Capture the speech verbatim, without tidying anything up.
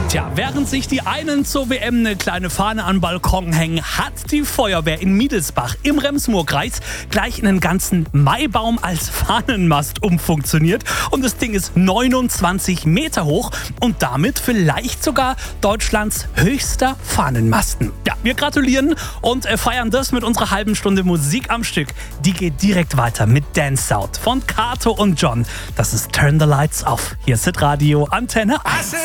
Tja, während sich die einen zur W M eine kleine Fahne an den Balkon hängen, hat die Feuerwehr in Miedelsbach im Rems-Murr-Kreis gleich einen ganzen Maibaum als Fahnenmast umfunktioniert. Und das Ding ist neunundzwanzig Meter hoch und damit vielleicht sogar Deutschlands höchster Fahnenmasten. Ja, wir gratulieren und feiern das mit unserer halben Stunde Musik am Stück. Die geht direkt weiter mit Dance Out von Kato und John. Das ist Turn the Lights Off. Hier ist Radio Antenne eins.